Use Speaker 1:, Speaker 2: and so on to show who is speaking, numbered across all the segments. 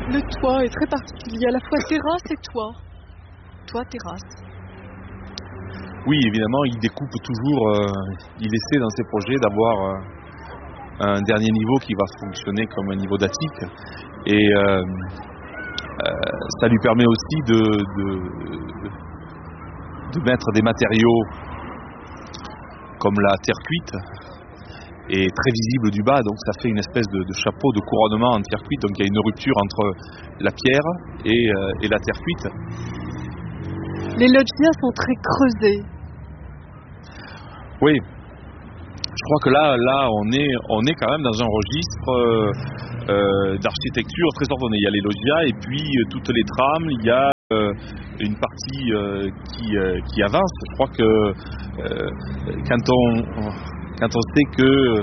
Speaker 1: Le toit est très particulier, à la fois terrasse et toit. Toit, terrasse.
Speaker 2: Oui, évidemment, il découpe toujours, il essaie dans ses projets d'avoir un dernier niveau qui va fonctionner comme un niveau d'attique. Et ça lui permet aussi de mettre des matériaux comme la terre cuite, et très visible du bas, donc ça fait une espèce de chapeau de couronnement en terre cuite, donc il y a une rupture entre la pierre et la terre cuite.
Speaker 1: Les loggias sont très creusés.
Speaker 2: Oui, je crois que là on est quand même dans un registre d'architecture très ordonnée. Il y a les loggias et puis toutes les trames, il y a une partie qui avance. Je crois que quand on sait que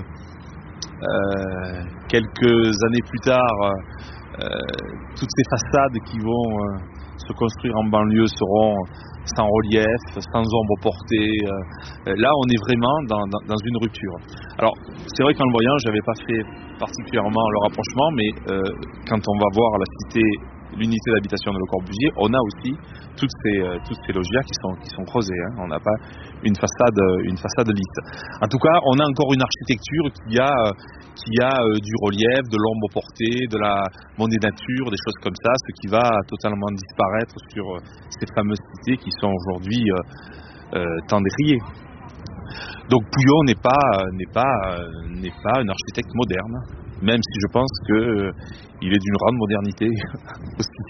Speaker 2: quelques années plus tard, toutes ces façades qui vont se construire en banlieue seront sans relief, sans ombre portée. Là, on est vraiment dans une rupture. Alors, c'est vrai qu'en le voyant, je n'avais pas fait particulièrement le rapprochement, mais quand on va voir la cité, l'unité d'habitation de Le Corbusier, on a aussi toutes ces loggias qui sont creusées. Hein. On n'a pas une façade lisse. En tout cas, on a encore une architecture qui a du relief, de l'ombre portée, de la monnaie nature, des choses comme ça, ce qui va totalement disparaître sur ces fameuses cités qui sont aujourd'hui tant décriées. Donc Pouillon n'est pas un architecte moderne, même si je pense qu'il est d'une grande modernité aussi.